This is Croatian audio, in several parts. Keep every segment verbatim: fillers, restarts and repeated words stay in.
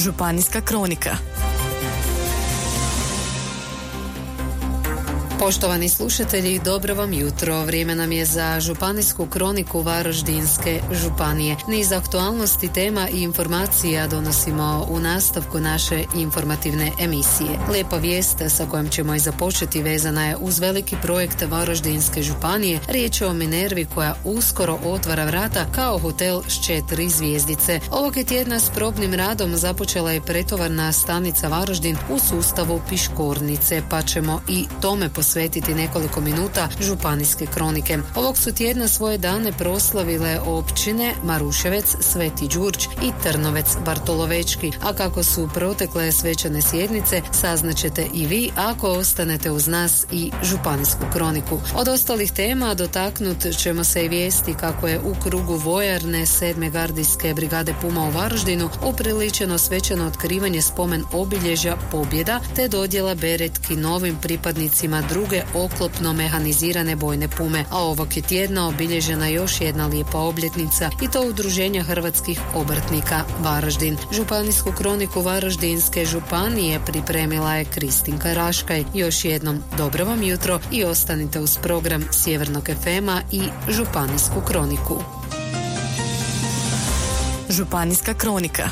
Županijska kronika. Poštovani slušatelji, dobro vam jutro. Vrijeme nam je za županijsku kroniku Varaždinske županije. Niz aktualnosti, tema i informacija donosimo u nastavku naše informativne emisije. Lijepa vijest sa kojom ćemo i započeti vezana je uz veliki projekt Varaždinske županije. Riječ je o Minervi koja uskoro otvara vrata kao hotel s četiri zvjezdice. Ovog je tjedna s probnim radom započela je pretovarna stanica Varaždin u sustavu Piškornice, pa ćemo i tome posvetiti svetiti nekoliko minuta županijske kronike. Ovog su tjedna svoje dane proslavile općine Maruševec, Sveti Đurđ i Trnovec Bartolovečki, a kako su protekle svečane sjednice saznaćete i vi ako ostanete uz nas i županijsku kroniku. Od ostalih tema dotaknut ćemo se i vijesti kako je u krugu vojarne sedme gardijske brigade Puma u Varaždinu upriličeno svečano otkrivanje spomen obilježja pobjeda te dodjela beretki novim pripadnicima druge oklopno mehanizirane bojne Pume, a ovog je tjedna obilježena još jedna lijepa obljetnica i to Udruženja hrvatskih obrtnika Varaždin. Županijsku kroniku Varaždinske županije pripremila je Kristinka Raškaj. Još jednom dobro vam jutro i ostanite uz program Sjevernog ef ema i županijsku kroniku. Županijska kronika.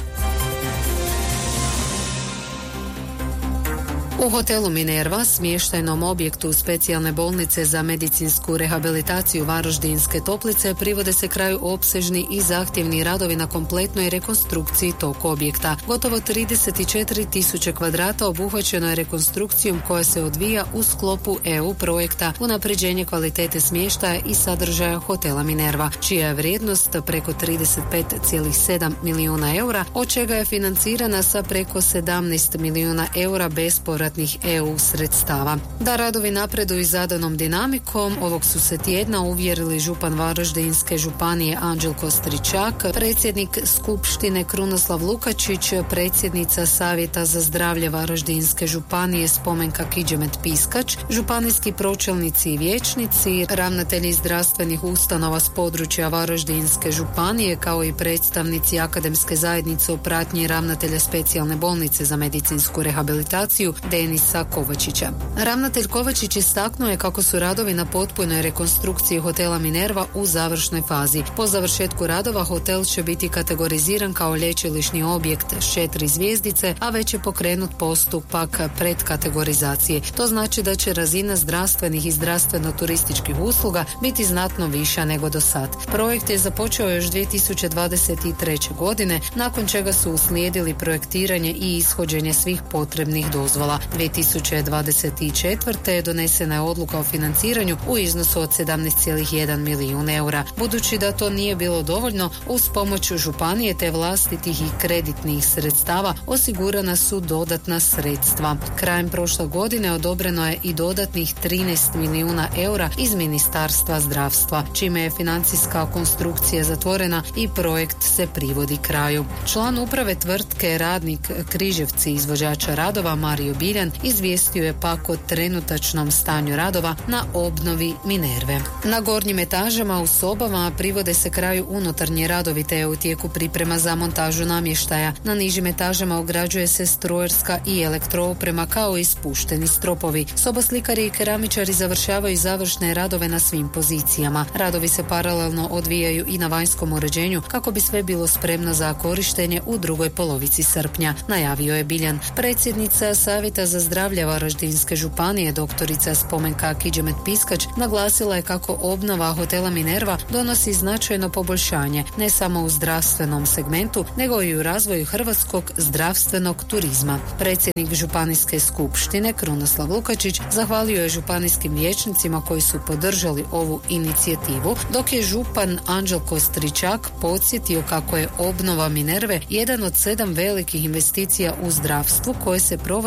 U hotelu Minerva, smještajnom objektu specijalne bolnice za medicinsku rehabilitaciju Varaždinske Toplice, privode se kraju opsežni i zahtjevni radovi na kompletnoj rekonstrukciji tog objekta. Gotovo trideset četiri tisuće kvadrata obuhvaćeno je rekonstrukcijom koja se odvija u sklopu e u projekta Unapređenje kvalitete smještaja i sadržaja hotela Minerva, čija je vrijednost preko trideset pet zarez sedam milijuna eura, od čega je financirana sa preko sedamnaest milijuna eura bespovratnih e u sredstava. Da radovi napreduju zadanom dinamikom, ovog su se tjedna uvjerili župan Varaždinske županije Anđelko Stričak, predsjednik Skupštine Krunoslav Lukačić, predsjednica Savjeta za zdravlje Varaždinske županije Spomenka Kidžemet Piskač, županijski pročelnici i vijećnici, ravnatelji zdravstvenih ustanova s područja Varaždinske županije, kao i predstavnici akademske zajednice u pratnji ravnatelja specijalne bolnice za medicinsku rehabilitaciju Denisa Kovačića. Ravnatelj Kovačić istaknuo je kako su radovi na potpunoj rekonstrukciji hotela Minerva u završnoj fazi. Po završetku radova hotel će biti kategoriziran kao lječilišni objekt s četiri zvjezdice, a već je pokrenut postupak predkategorizacije. To znači da će razina zdravstvenih i zdravstveno-turističkih usluga biti znatno viša nego do sad. Projekt je započeo još dvije tisuće dvadeset treće. godine, nakon čega su uslijedili projektiranje i ishođenje svih potrebnih dozvola. dvije tisuće dvadeset četvrte. donesena je odluka o financiranju u iznosu od sedamnaest zarez jedan milijun eura. Budući da to nije bilo dovoljno, uz pomoć županije te vlastitih i kreditnih sredstava osigurana su dodatna sredstva. Krajem prošle godine odobreno je i dodatnih trinaest milijuna eura iz Ministarstva zdravstva, čime je financijska konstrukcija zatvorena i projekt se privodi kraju. Član uprave tvrtke Radnik Križevci, izvođača radova Mario Biljan, izvijestio je pak o trenutačnom stanju radova na obnovi Minerve. Na gornjim etažama u sobama privode se kraju unutarnji radovi te je u tijeku priprema za montažu namještaja. Na nižim etažama ograđuje se strojarska i elektrooprema kao i spušteni stropovi. Soboslikari i keramičari završavaju završne radove na svim pozicijama. Radovi se paralelno odvijaju i na vanjskom uređenju kako bi sve bilo spremno za korištenje u drugoj polovici srpnja, najavio je Biljan. Predsjednica Savjeta za zdravlje Varaždinske županije, doktorica Spomenka Kidžemet Piskač, naglasila je kako obnova hotela Minerva donosi značajno poboljšanje, ne samo u zdravstvenom segmentu, nego i u razvoju hrvatskog zdravstvenog turizma. Predsjednik Županijske skupštine Krunoslav Lukačić zahvalio je županijskim vijećnicima koji su podržali ovu inicijativu, dok je župan Anđelko Stričak podsjetio kako je obnova Minerve jedan od sedam velikih investicija u zdravstvu koje se provode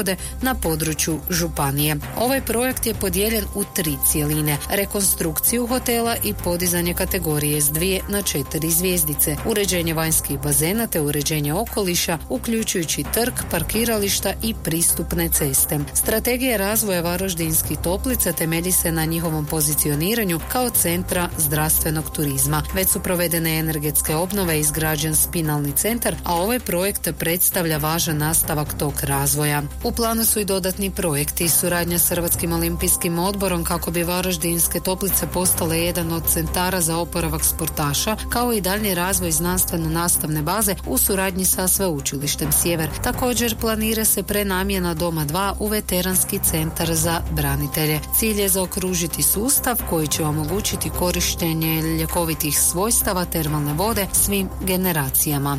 na području županije. Ovaj projekt je podijeljen u tri cjeline: rekonstrukciju hotela i podizanje kategorije s dvije na četiri zvjezdice, uređenje vanjskih bazena te uređenje okoliša, uključujući trg, parkirališta i pristupne ceste. Strategija razvoja Varaždinskih toplica temelji se na njihovom pozicioniranju kao centra zdravstvenog turizma. Već su provedene energetske obnove i izgrađen spinalni centar, a ovaj projekt predstavlja važan nastavak tog razvoja. U planu su i dodatni projekti i suradnja s Hrvatskim olimpijskim odborom kako bi Varaždinske toplice postale jedan od centara za oporavak sportaša, kao i daljnji razvoj znanstveno-nastavne baze u suradnji sa Sveučilištem Sjever. Također planira se prenamjena Doma dva u veteranski centar za branitelje. Cilj je zaokružiti sustav koji će omogućiti korištenje ljekovitih svojstava termalne vode svim generacijama.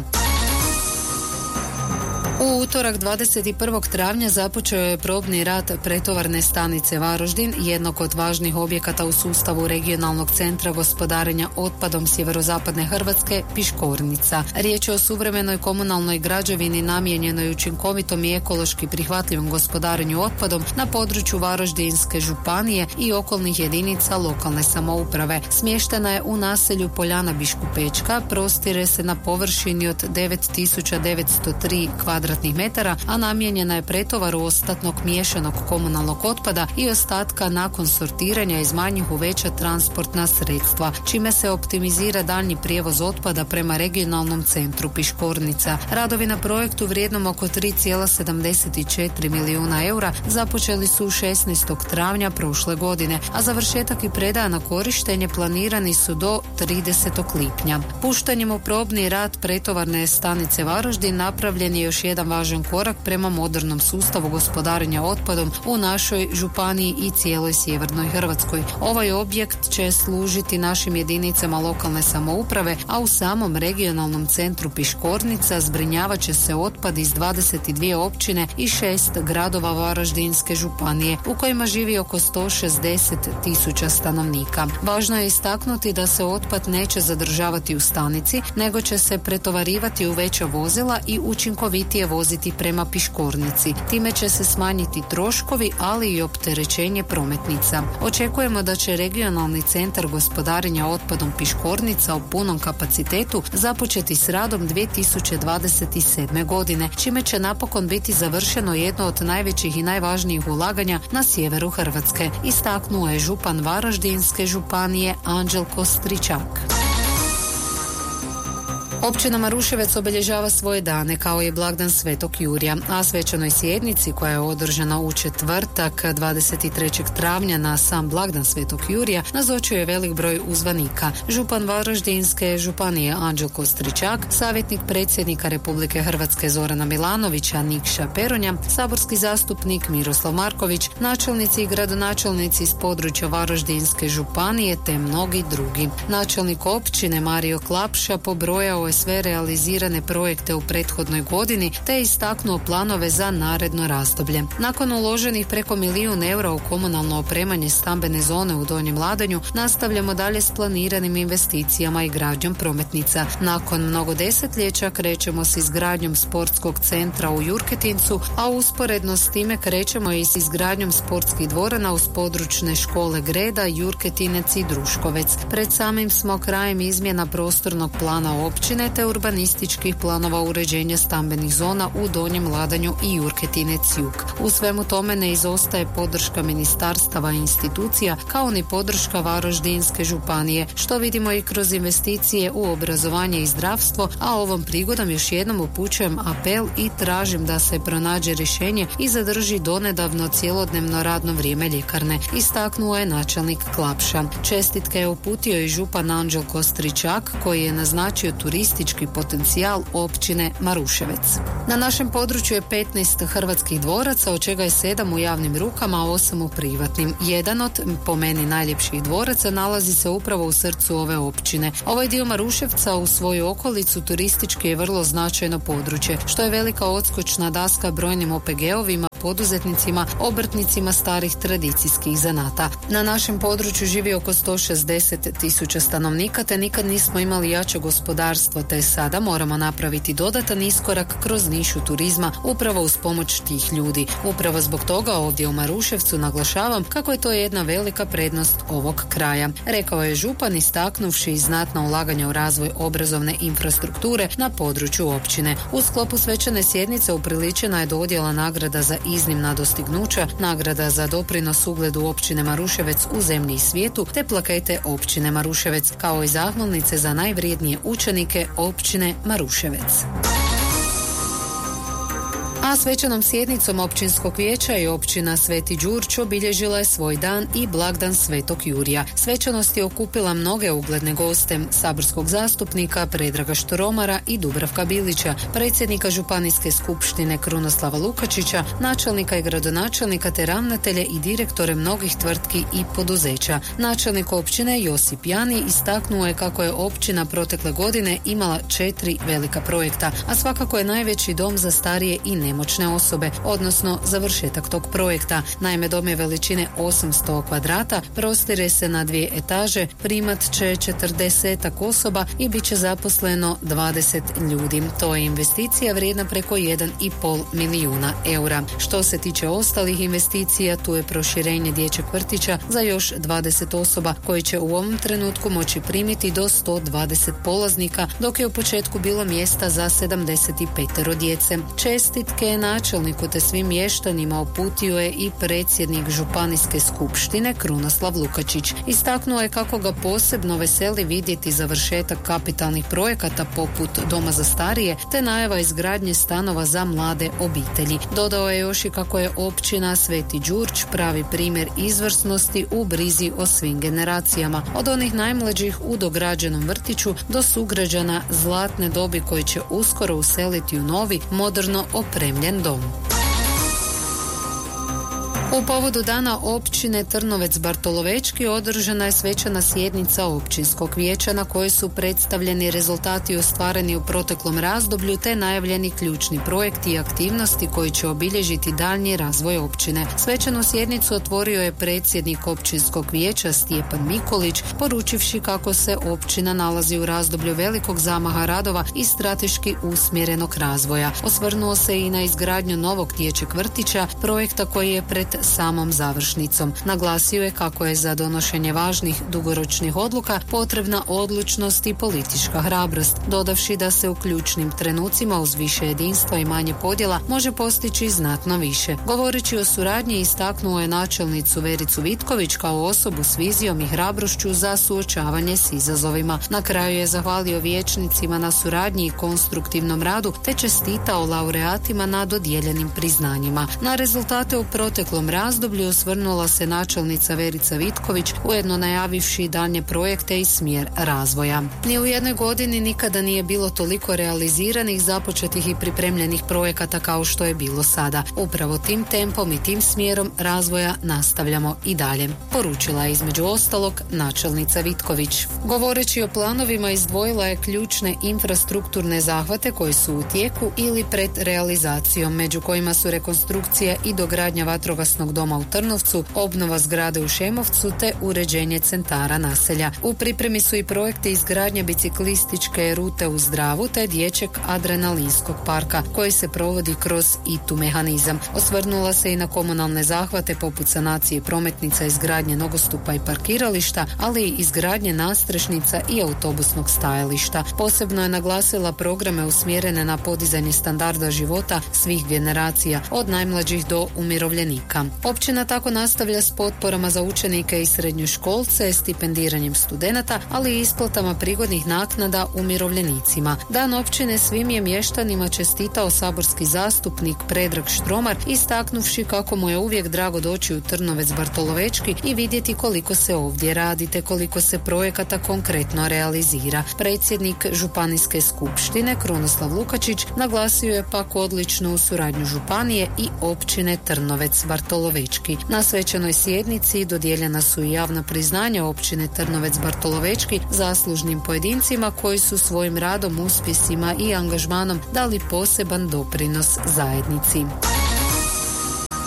U utorak dvadeset prvog travnja započeo je probni rad pretovarne stanice Varaždin, jednog od važnih objekata u sustavu regionalnog centra gospodarenja otpadom sjeverozapadne Hrvatske, Piškornica. Riječ je o suvremenoj komunalnoj građevini namijenjenoj učinkovitom i ekološki prihvatljivom gospodarenju otpadom na području Varaždinske županije i okolnih jedinica lokalne samouprave. Smještena je u naselju Poljana Biškupečka, prostire se na površini od devet tisuća devetsto tri kvadratnih metara, a namijenjena je pretovaru ostatnog miješanog komunalnog otpada i ostatka nakon sortiranja iz manjih u veća transportna sredstva, čime se optimizira daljnji prijevoz otpada prema regionalnom centru Piškornica. Radovi na projektu vrijednom oko tri zarez sedamdeset četiri milijuna eura započeli su šesnaestog travnja prošle godine, a završetak i predaja na korištenje planirani su do tridesetog lipnja. Puštanjem u probni rad pretovarne stanice Varaždin napravljen je još jedan važan korak prema modernom sustavu gospodarenja otpadom u našoj županiji i cijeloj sjevernoj Hrvatskoj. Ovaj objekt će služiti našim jedinicama lokalne samouprave, a u samom regionalnom centru Piškornica zbrinjavat će se otpad iz dvadeset dvije općine i šest gradova Varaždinske županije, u kojima živi oko sto šezdeset tisuća stanovnika. Važno je istaknuti da se otpad neće zadržavati u stanici, nego će se pretovarivati u veća vozila i učinkovitije voziti prema Piškornici. Time će se smanjiti troškovi, ali i opterećenje prometnica. Očekujemo da će regionalni centar gospodarenja otpadom Piškornica u punom kapacitetu započeti s radom dvije tisuće dvadeset sedme godine, čime će napokon biti završeno jedno od najvećih i najvažnijih ulaganja na sjeveru Hrvatske, istaknuo je župan Varaždinske županije Anđelko Stričak. Općina Maruševec obilježava svoje dane kao i blagdan Svetog Jurija, a svečanoj sjednici koja je održana u četvrtak dvadeset trećeg travnja na sam blagdan Svetog Jurija nazočio je velik broj uzvanika. Župan Varaždinske županije Anđelko Stričak, savjetnik predsjednika Republike Hrvatske Zorana Milanovića Nikša Peronja, saborski zastupnik Miroslav Marković, načelnici i gradonačelnici iz područja Varaždinske županije te mnogi drugi. Načelnik općine Mario Klapša pobrojao je sve realizirane projekte u prethodnoj godini te istaknuo planove za naredno razdoblje. Nakon uloženih preko milijun eura u komunalno opremanje stambene zone u Donjem Ladanju, nastavljamo dalje s planiranim investicijama i gradnjom prometnica. Nakon mnogo desetljeća krećemo s izgradnjom sportskog centra u Jurketincu, a usporedno s time krećemo i s izgradnjom sportskih dvorana uz područne škole Greda, Jurketinec i Druškovec. Pred samim smo krajem izmjena prostornog plana općine te urbanističkih planova uređenja stambenih zona u Donjem Ladanju i Jurketinec Jug. U svemu tome ne izostaje podrška ministarstava i institucija, kao ni podrška Varaždinske županije, što vidimo i kroz investicije u obrazovanje i zdravstvo, a ovom prigodom još jednom upućujem apel i tražim da se pronađe rješenje i zadrži donedavno cjelodnevno radno vrijeme ljekarne, istaknuo je načelnik Klapša. Čestitke je uputio i župan Anđelko Stričak, koji je naznačio turistički potencijal općine Maruševec. Na našem području je petnaest hrvatskih dvoraca, od čega je sedam u javnim rukama, a osam u privatnim. Jedan od, po meni, najljepših dvoraca nalazi se upravo u srcu ove općine. Ovaj dio Maruševca u svoju okolicu turistički je vrlo značajno područje, što je velika odskočna daska brojnim O P G-ovima, poduzetnicima, obrtnicima starih tradicijskih zanata. Na našem području živi oko sto šezdeset tisuća stanovnika, te nikad nismo imali jače gospodarstvo, te sada moramo napraviti dodatan iskorak kroz nišu turizma upravo uz pomoć tih ljudi. Upravo zbog toga ovdje u Maruševcu naglašavam kako je to jedna velika prednost ovog kraja, rekao je župan istaknuvši i znatna ulaganja u razvoj obrazovne infrastrukture na području općine. U sklopu svečane sjednice upriličena je dodjela nagrada za iznimna dostignuća, nagrada za doprinos ugledu općine Maruševec u zemlji i svijetu, te plakete općine Maruševec, kao i zahvalnice za najvrijednije učenike općine Maruševec. A svečanom sjednicom općinskog vijeća i općina Sveti Đurđ obilježila je svoj dan i blagdan Svetog Jurija. Svečanost je okupila mnoge ugledne goste, saborskog zastupnika Predraga Štromara i Dubravka Bilića, predsjednika Županijske skupštine Krunoslava Lukačića, načelnika i gradonačelnika te ravnatelje i direktore mnogih tvrtki i poduzeća. Načelnik općine Josip Jani istaknuo je kako je općina protekle godine imala četiri velika projekta, a svakako je najveći dom za starije i nemoćne nemoćne osobe, odnosno završetak tog projekta. Naime, dom je veličine osamsto kvadrata, prostire se na dvije etaže, primat će četrdesetak osoba i bit će zaposleno dvadeset ljudi. To je investicija vrijedna preko jedan i pol milijuna eura. Što se tiče ostalih investicija, tu je proširenje dječjeg vrtića za još dvadeset osoba koji će u ovom trenutku moći primiti do sto dvadeset polaznika, dok je u početku bilo mjesta za sedamdeset pet djece. Čestitke načelniku te svim mještanima uputio je i predsjednik Županijske skupštine Krunoslav Lukačić. Istaknuo je kako ga posebno veseli vidjeti završetak kapitalnih projekata poput Doma za starije te najava izgradnje stanova za mlade obitelji. Dodao je još i kako je općina Sveti Đurđ pravi primjer izvrsnosti u brizi o svim generacijama, od onih najmlađih u dograđenom vrtiću do sugrađana zlatne dobi koji će uskoro useliti u novi, moderno opremljen dom. U povodu dana općine Trnovec Bartolovečki održana je svečana sjednica općinskog vijeća na kojoj su predstavljeni rezultati ostvareni u proteklom razdoblju te najavljeni ključni projekti i aktivnosti koji će obilježiti daljnji razvoj općine. Svečanu sjednicu otvorio je predsjednik općinskog vijeća Stjepan Mikolić, poručivši kako se općina nalazi u razdoblju velikog zamaha radova i strateški usmjerenog razvoja. Osvrnuo se i na izgradnju novog dječjeg vrtića, projekta koji je pred samom završnicom. Naglasio je kako je za donošenje važnih dugoročnih odluka potrebna odlučnost i politička hrabrost, dodavši da se u ključnim trenucima uz više jedinstva i manje podjela može postići znatno više. Govoreći o suradnji istaknuo je načelnicu Vericu Vitković kao osobu s vizijom i hrabrošću za suočavanje s izazovima. Na kraju je zahvalio vijećnicima na suradnji i konstruktivnom radu te čestitao laureatima na dodijeljenim priznanjima. Na rezultate u proteklom razdoblju osvrnula se načelnica Verica Vitković, ujedno najavivši daljnje projekte i smjer razvoja. Ni u jednoj godini nikada nije bilo toliko realiziranih, započetih i pripremljenih projekata kao što je bilo sada. Upravo tim tempom i tim smjerom razvoja nastavljamo i dalje, poručila je između ostalog načelnica Vitković. Govoreći o planovima izdvojila je ključne infrastrukturne zahvate koji su u tijeku ili pred realizacijom, među kojima su rekonstrukcija i dogradnja vatrogasnog doma u Trnovcu, obnova zgrade u Šemovcu te uređenje centara naselja. U pripremi su i projekti izgradnje biciklističke rute u Zdravu te dječjeg adrenalinskog parka koji se provodi kroz I T U mehanizam. Osvrnula se i na komunalne zahvate poput sanacije prometnica, izgradnje nogostupa i parkirališta, ali i izgradnje nastrešnica i autobusnog stajališta. Posebno je naglasila programe usmjerene na podizanje standarda života svih generacija, od najmlađih do umirovljenika. Općina tako nastavlja s potporama za učenike i srednjoškolce, stipendiranjem studenata, ali i isplatama prigodnih naknada umirovljenicima. Dan općine svim je mještanima čestitao saborski zastupnik Predrag Štromar, istaknuvši kako mu je uvijek drago doći u Trnovec Bartolovečki i vidjeti koliko se ovdje radi te koliko se projekata konkretno realizira. Predsjednik Županijske skupštine Krunoslav Lukačić naglasio je pak odličnu suradnju županije i općine Trnovec Bartolovečki. Na svečanoj sjednici dodijeljena su i javna priznanja općine Trnovec Bartolovečki zaslužnim pojedincima koji su svojim radom, uspjesima i angažmanom dali poseban doprinos zajednici.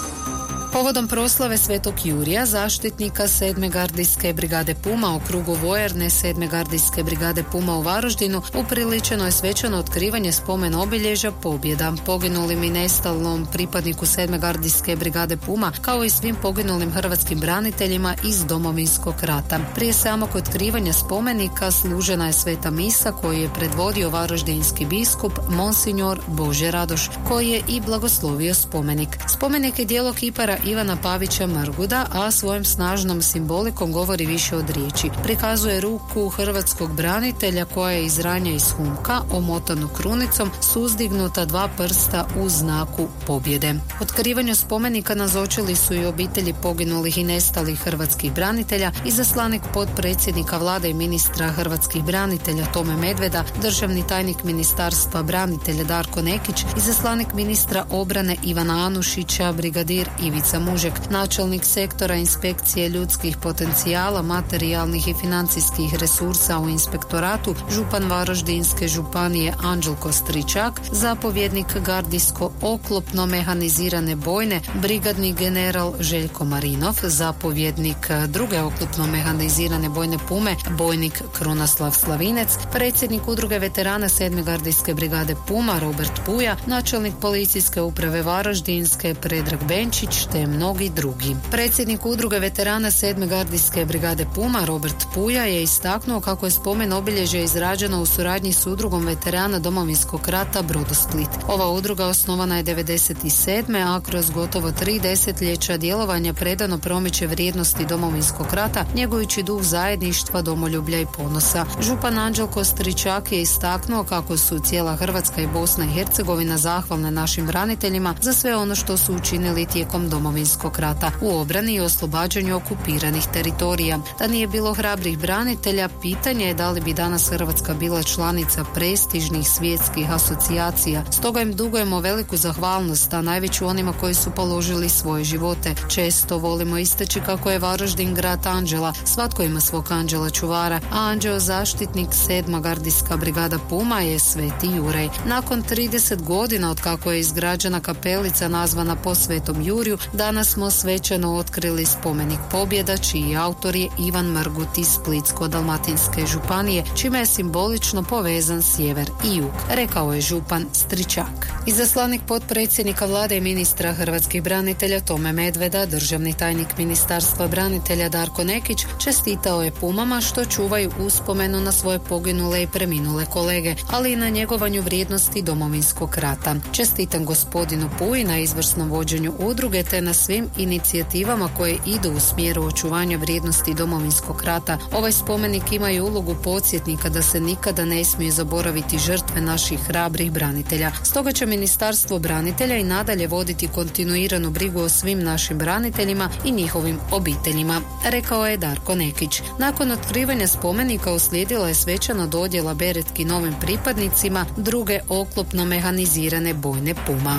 Povodom proslave Svetog Jurija, zaštitnika sedme gardijske brigade Puma u krugu vojarne sedme gardijske brigade Puma u Varaždinu, upriličeno je svečano otkrivanje spomen obilježja pobjeda poginulim i nestalnom pripadniku sedme gardijske brigade Puma, kao i svim poginulim hrvatskim braniteljima iz Domovinskog rata. Prije samog otkrivanja spomenika služena je sveta misa koju je predvodio varaždinski biskup Monsignor Bože Radoš, koji je i blagoslovio spomenik. Spomenik je djelo kipara Ivana Pavića Marguda, a svojom snažnom simbolikom govori više od riječi. Prikazuje ruku hrvatskog branitelja koja je iz ranja iz humka, omotanu krunicom, suzdignuta dva prsta u znaku pobjede. Otkrivanju spomenika nazočili su i obitelji poginulih i nestalih hrvatskih branitelja, izaslanik potpredsjednika vlade i ministra hrvatskih branitelja Tome Medveda, državni tajnik Ministarstva branitelja Darko Nekić, izaslanik ministra obrane Ivana Anušića, brigadir Ivica Mužek, načelnik sektora inspekcije ljudskih potencijala, materijalnih i financijskih resursa u inspektoratu, župan Varaždinske županije Anđelko Stričak, zapovjednik gardijsko oklopno mehanizirane bojne, brigadni general Željko Marinov, zapovjednik druge oklopno mehanizirane bojne Pume, bojnik Krunoslav Slavinec, predsjednik udruge veterana sedme gardijske brigade Puma Robert Puja, načelnik policijske uprave Varaždinske Predrag Benčić te mnogi drugi. Predsjednik udruge veterana sedme gardijske brigade Puma Robert Puja je istaknuo kako je spomen obilježje izrađeno u suradnji s udrugom veterana Domovinskog rata Brodosplit. Ova udruga osnovana je devedeset sedme a kroz gotovo tri desetljeća djelovanja predano promiče vrijednosti Domovinskog rata, njegujući duh zajedništva, domoljublja i ponosa. Župan Anđelko Stričak je istaknuo kako su cijela Hrvatska i Bosna i Hercegovina zahvalne našim braniteljima za sve ono što su učinili tijekom Domovinskog rata u obrani i oslobađanju okupiranih teritorija. Da nije bilo hrabrih branitelja, pitanje je da li bi danas Hrvatska bila članica prestižnih svjetskih asocijacija. Stoga im dugujemo veliku zahvalnost, a najveću onima koji su položili svoje živote. Često volimo istaći kako je Varaždin grad anđela, svatko ima svog anđela čuvara, a anđeo zaštitnik sedma gardijska brigada Puma je Sveti Jurej. Nakon trideset godina od kako je izgrađena kapelica nazvana po Svetom Juriju, danas smo svečano otkrili spomenik pobjeda, čiji autor je Ivan Margut iz Splitsko-dalmatinske županije, čime je simbolično povezan sjever i jug, rekao je župan Stričak. Izaslanik potpredsjednika vlade i ministra hrvatskih branitelja Tome Medveda, državni tajnik Ministarstva branitelja Darko Nekić, čestitao je Pumama što čuvaju uspomenu na svoje poginule i preminule kolege, ali i na njegovanju vrijednosti Domovinskog rata. Čestitam gospodinu Puji na izvrsnom vođenju udruge te na svim inicijativama koje idu u smjeru očuvanja vrijednosti Domovinskog rata. Ovaj spomenik ima i ulogu podsjetnika da se nikada ne smije zaboraviti žrtve naših hrabrih branitelja. Stoga će Ministarstvo branitelja i nadalje voditi kontinuiranu brigu o svim našim braniteljima i njihovim obiteljima, rekao je Darko Nekić. Nakon otkrivanja spomenika uslijedila je svečana dodjela beretki novim pripadnicima druge oklopno mehanizirane bojne Puma.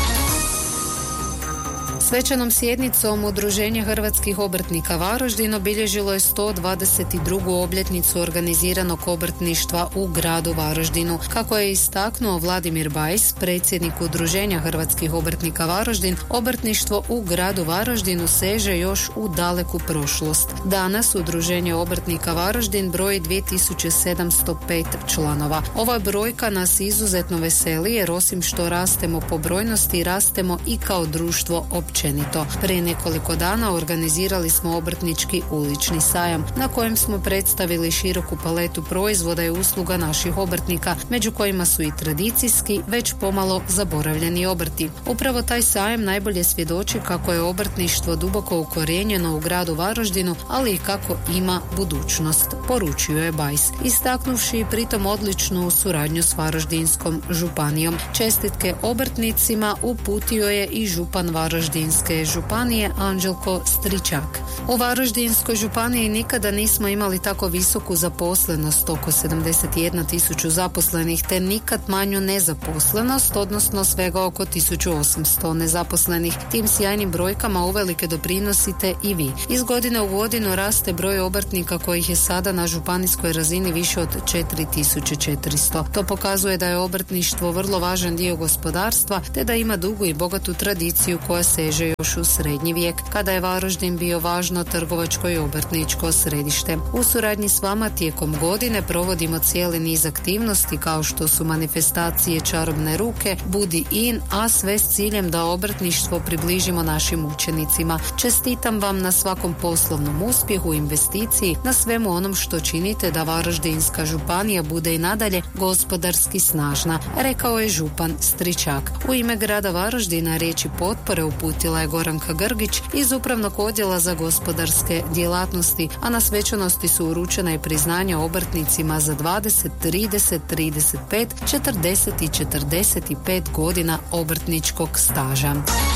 Svečanom sjednicom Udruženja hrvatskih obrtnika Varaždin obilježilo je sto dvadeset drugu obljetnicu organiziranog obrtništva u gradu Varaždinu. Kako je istaknuo Vladimir Bajs, predsjednik Udruženja hrvatskih obrtnika Varaždin, obrtništvo u gradu Varaždinu seže još u daleku prošlost. Danas Udruženje obrtnika Varaždin broji dvije tisuće sedamsto pet članova. Ova brojka nas izuzetno veseli jer osim što rastemo po brojnosti, rastemo i kao društvo općenito. Prije nekoliko dana organizirali smo obrtnički ulični sajam na kojem smo predstavili široku paletu proizvoda i usluga naših obrtnika, među kojima su i tradicijski, već pomalo zaboravljeni obrti. Upravo taj sajam najbolje svjedoči kako je obrtništvo duboko ukorijenjeno u gradu Varaždinu, ali i kako ima budućnost, poručio je Bajs, istaknuvši pritom odličnu suradnju s Varaždinskom županijom. Čestitke obrtnicima uputio je i župan Varaždinske županije Anđelko Stričak. U Varaždinskoj županiji nikada nismo imali tako visoku zaposlenost, oko sedamdeset jedna tisuću zaposlenih, te nikad manju nezaposlenost, odnosno svega oko tisuću osamsto nezaposlenih. Tim sjajnim brojkama uvelike doprinosite i vi. Iz godine u godinu raste broj obrtnika kojih je sada na županijskoj razini više od četiri tisuće četiristo. To pokazuje da je obrtništvo vrlo važan dio gospodarstva, te da ima dugu i bogatu tradiciju koja seže seže još u srednji vijek, kada je Varaždin bio važno trgovačko i obrtničko središte. U suradnji s vama tijekom godine provodimo cijeli niz aktivnosti kao što su manifestacije Čarobne ruke, Budi in, a sve s ciljem da obrtništvo približimo našim učenicima. Čestitam vam na svakom poslovnom uspjehu, investiciji, na svemu onom što činite da Varaždinska županija bude i nadalje gospodarski snažna, rekao je župan Stričak. U ime grada Varaždina riječi potpore uputila je Goranka Grgić iz Upravnog odjela za gospodarske djelatnosti, a na svečanosti su uručena i priznanja obrtnicima za dvadeset, trideset, trideset pet, četrdeset i četrdeset pet godina obrtničkog staža.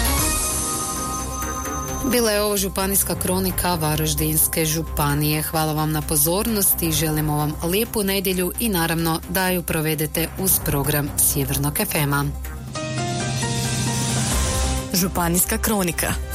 Bila je ovo županijska kronika Varaždinske županije. Hvala vam na pozornosti, želimo vam lijepu nedjelju i naravno da ju provedete uz program Sjevernog ef ema. Županijska kronika.